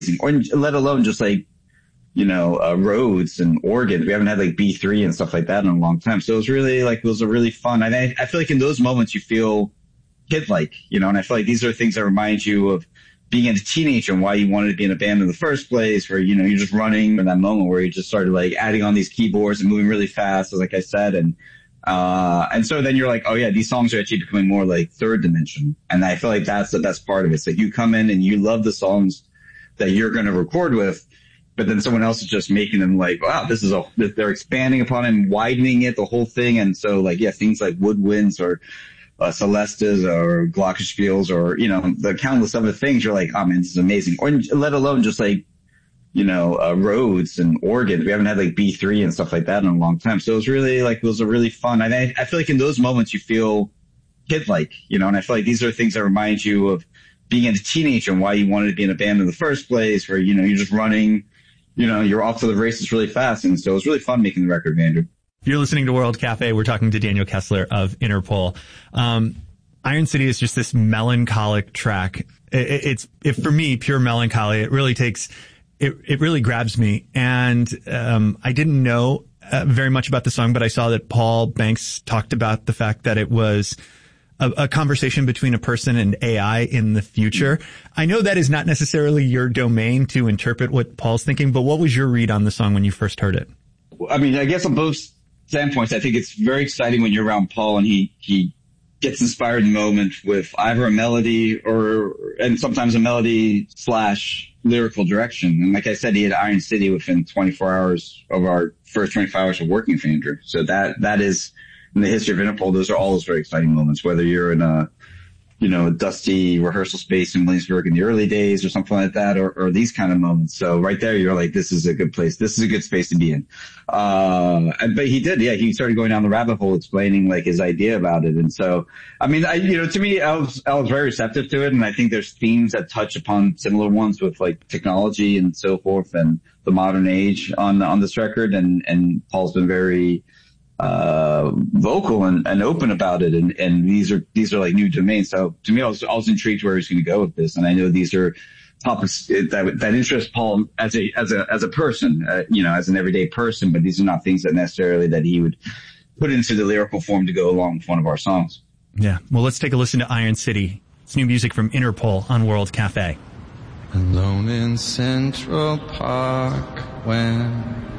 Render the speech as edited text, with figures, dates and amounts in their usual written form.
or let alone just like, Rhodes and organs. We haven't had like B3 and stuff like that in a long time. So it was really like, it was a really fun. And I feel like in those moments you feel kid-like, and I feel like these are things that remind you of being a teenager and why you wanted to be in a band in the first place, where, you're just running in that moment where you just started like adding on these keyboards and moving really fast, like I said. And so then you're like, oh yeah, these songs are actually becoming more like third dimension. And I feel like that's the best part of it. It's like you come in and you love the songs that you're going to record with, but then someone else is just making them like, wow, they're expanding upon it and widening it, the whole thing. And so like, yeah, things like Woodwinds or Celestas or Glockenspiels or, the countless other things, you're like, oh man, this is amazing. Or let alone just like, Rhodes and organs. We haven't had like B3 and stuff like that in a long time. So it was really like, it was a really fun. And I feel like in those moments you feel kid-like, and I feel like these are things that remind you of being a teenager and why you wanted to be in a band in the first place, where, you're just running, you're off to the races really fast. And so it was really fun making the record, Andrew. You're listening to World Cafe. We're talking to Daniel Kessler of Interpol. Iron City is just this melancholic track. It's for me, pure melancholy. It really really grabs me. And I didn't know very much about the song, but I saw that Paul Banks talked about the fact that it was a conversation between a person and AI in the future. I know that is not necessarily your domain to interpret what Paul's thinking, but what was your read on the song when you first heard it? I mean, I guess on both standpoints, I think it's very exciting when you're around Paul and he gets inspired in the moment with either a melody and sometimes a melody / lyrical direction. And like I said, he had Iron City within 24 hours of our first 24 hours of working for Andrew. So that is, in the history of Interpol, those are always very exciting moments, whether you're in a dusty rehearsal space in Williamsburg in the early days or something like that, or these kind of moments. So right there, you're like, this is a good place. This is a good space to be in. But he did, yeah, he started going down the rabbit hole explaining like his idea about it. And so, I mean, to me, I was very receptive to it. And I think there's themes that touch upon similar ones with like technology and so forth and the modern age on this record. And Paul's been very, vocal and open about it. And these are like new domains. So to me, I was intrigued where he's going to go with this. And I know these are topics that interest Paul as a person, as an everyday person, but these are not things that he would put into the lyrical form to go along with one of our songs. Yeah. Well, let's take a listen to Iron City. It's new music from Interpol on World Cafe. Alone in Central Park when